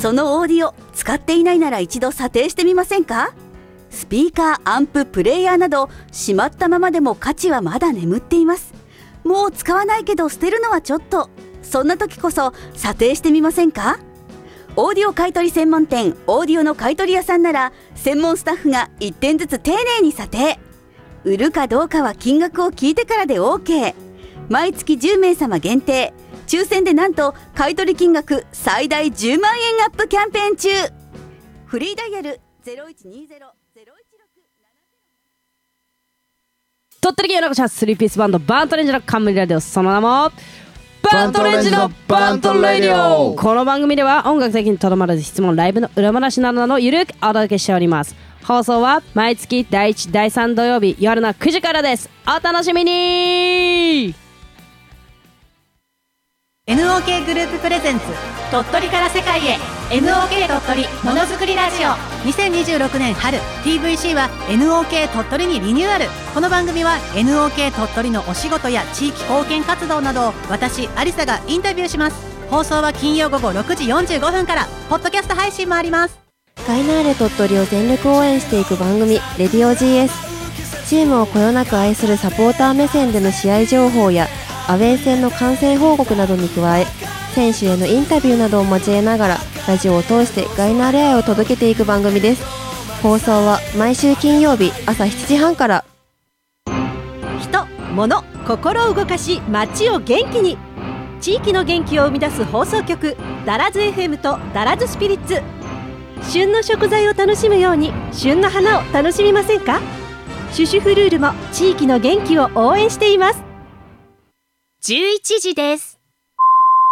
そのオーディオ使っていないなら一度査定してみませんか？スピーカー、アンプ、プレイヤーなどしまったままでも価値はまだ眠っています。もう使わないけど捨てるのはちょっと、そんな時こそ査定してみませんか？オーディオ買取専門店オーディオの買取屋さんなら専門スタッフが1点ずつ丁寧に査定。売るかどうかは金額を聞いてからで OK。 毎月10名様限定、抽選でなんと買取金額最大10万円アップキャンペーン中。フリーダイヤル 0120-016。 鳥取県のスリーピースバンドバントレンジの冠ラジオ、その名もバントレンジのバントレディオ。この番組では音楽的にとどまらず質問、ライブの裏話などのゆるくお届けしております。放送は毎月第1、第3土曜日夜の9時からです。お楽しみに。 NOK グループプレゼンツ鳥取から世界へ NOK 鳥取ものづくりラジオ。2026年春 TVC は NOK 鳥取にリニューアル。この番組は NOK 鳥取のお仕事や地域貢献活動などを私アリサがインタビューします。放送は金曜午後6時45分から。ポッドキャスト配信もあります。 ガイナーレ鳥取を全力応援していく番組レディオ GS。 チームをこよなく愛するサポーター目線での試合情報やアウェー戦の観戦報告などに加え、選手へのインタビューなどを交えながらラジオを通してガイナーレ愛を届けていく番組です。放送は毎週金曜日朝7時半から。 人、物、心を動かし街を元気に、地域の元気を生み出す放送局ダラズ FM とダラズスピリッツ。旬の食材を楽しむように旬の花を楽しみませんか？シュシュフルールも地域の元気を応援しています。 11時です。